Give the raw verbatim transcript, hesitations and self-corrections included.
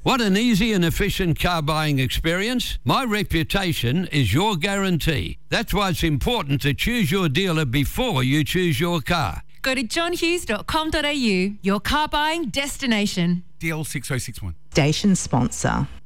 Want an easy and efficient car buying experience? My reputation is your guarantee. That's why it's important to choose your dealer before you choose your car. Go to john hughes dot com dot a u, your car buying destination. D L six oh six one. Station sponsor.